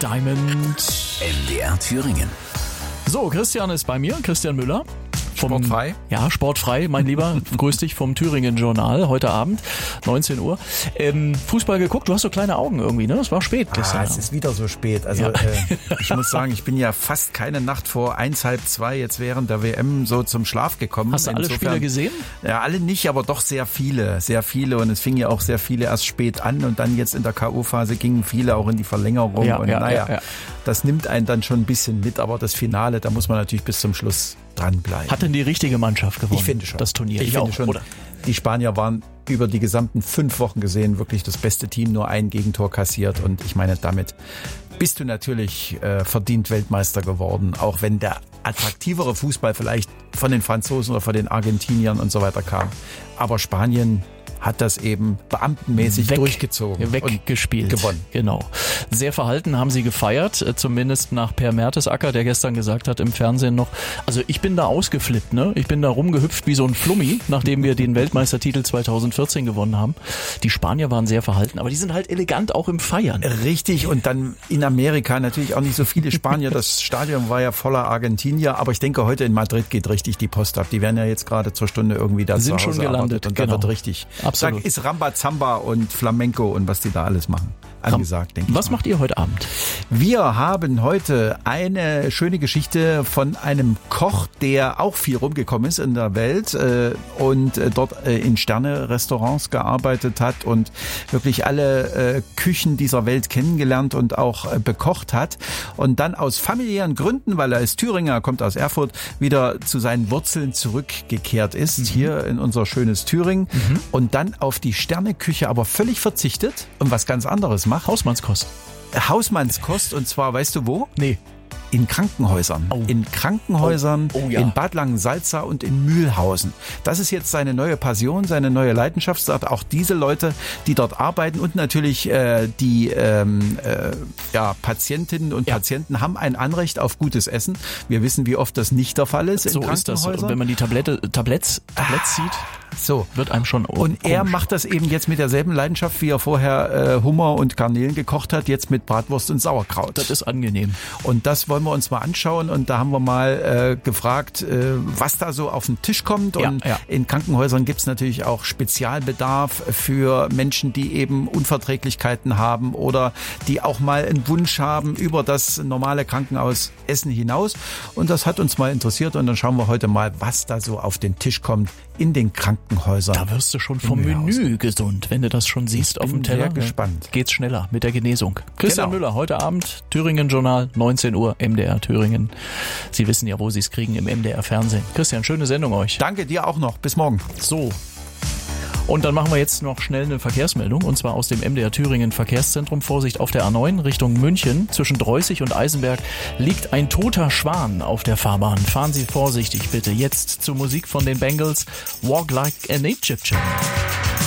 Diamond. MDR Thüringen. So, Christian ist bei mir, Christian Müller. Sportfrei? Ja, sportfrei, mein Lieber. Grüß dich vom Thüringen Journal, heute Abend, 19 Uhr. Fußball geguckt, du hast so kleine Augen irgendwie, ne? Es war spät gestern. Es ist wieder so spät. Also ich muss sagen, ich bin ja fast keine Nacht vor 1, halb 2 jetzt während der WM so zum Schlaf gekommen. Hast du alle Spiele gesehen? Ja, alle nicht, aber doch sehr viele. Sehr viele. Und es fing ja auch sehr viele erst spät an und dann jetzt in der K.O.-Phase gingen viele auch in die Verlängerung. Das nimmt einen dann schon ein bisschen mit. Aber das Finale, da muss man natürlich bis zum Schluss dranbleiben. Hat denn die richtige Mannschaft gewonnen? Ich finde schon. Das Turnier. Ich finde schon. Oder? Die Spanier waren über die gesamten 5 Wochen gesehen wirklich das beste Team, nur ein Gegentor kassiert. Und ich meine, damit bist du natürlich verdient Weltmeister geworden, auch wenn der attraktivere Fußball vielleicht von den Franzosen oder von den Argentiniern und so weiter kam. Aber Spanien hat das eben beamtenmäßig durchgezogen. Weggespielt. Und gewonnen. Genau. Sehr verhalten haben sie gefeiert, zumindest nach Per Mertesacker, der gestern gesagt hat im Fernsehen noch, also ich bin da ausgeflippt, ne? Ich bin da rumgehüpft wie so ein Flummi, nachdem wir den Weltmeistertitel 2014 gewonnen haben. Die Spanier waren sehr verhalten, aber die sind halt elegant auch im Feiern. Richtig, und dann in Amerika natürlich auch nicht so viele Spanier. Das Stadion war ja voller Argentinier, aber ich denke, heute in Madrid geht richtig die Post ab. Die werden ja jetzt gerade zur Stunde irgendwie da sind zu Hause schon gelandet und da wird richtig. Absolut. Da ist Rambazamba und Flamenco und was die da alles machen. Angesagt, denke ich. Was macht ihr heute Abend? Wir haben heute eine schöne Geschichte von einem Koch, der auch viel rumgekommen ist in der Welt und dort in Sterne-Restaurants gearbeitet hat und wirklich alle Küchen dieser Welt kennengelernt und auch bekocht hat. Und dann aus familiären Gründen, weil er ist Thüringer, kommt aus Erfurt, wieder zu seinen Wurzeln zurückgekehrt ist, hier in unser schönes Thüringen. Und dann auf die Sterneküche aber völlig verzichtet und was ganz anderes macht. Hausmannskost. Hausmannskost, und zwar, weißt du wo? Nee. In Krankenhäusern. Oh. In Krankenhäusern, ja. in Bad Langensalza und in Mühlhausen. Das ist jetzt seine neue Passion, seine neue Leidenschaft. Sagt auch diese Leute, die dort arbeiten und natürlich die Patientinnen und Patienten haben ein Anrecht auf gutes Essen. Wir wissen, wie oft das nicht der Fall ist in Krankenhäusern. So ist das. Wenn man die Tabletts sieht, so wird einem schon Und er komisch. macht das eben jetzt mit derselben Leidenschaft, wie er vorher Hummer und Garnelen gekocht hat, jetzt mit Bratwurst und Sauerkraut. Das ist angenehm. Und das wollen wir uns mal anschauen. Und da haben wir mal gefragt, was da so auf den Tisch kommt. Und in Krankenhäusern gibt's natürlich auch Spezialbedarf für Menschen, die eben Unverträglichkeiten haben oder die auch mal einen Wunsch haben über das normale Krankenhausessen hinaus. Und das hat uns mal interessiert. Und dann schauen wir heute mal, was da so auf den Tisch kommt in den Krankenhäusern. Da wirst du schon vom Menü gesund, wenn du das schon siehst auf dem Teller. Ich bin sehr gespannt. Geht's schneller mit der Genesung. Christian Genau. Müller, heute Abend, Thüringen Journal, 19 Uhr, MDR Thüringen. Sie wissen ja, wo Sie es kriegen, im MDR Fernsehen. Christian, schöne Sendung euch. Danke dir auch noch. Bis morgen. So. Und dann machen wir jetzt noch schnell eine Verkehrsmeldung, und zwar aus dem MDR Thüringen Verkehrszentrum. Vorsicht auf der A9 Richtung München. Zwischen Dreußig und Eisenberg liegt ein toter Schwan auf der Fahrbahn. Fahren Sie vorsichtig bitte. Jetzt zur Musik von den Bengals. Walk Like an Egyptian.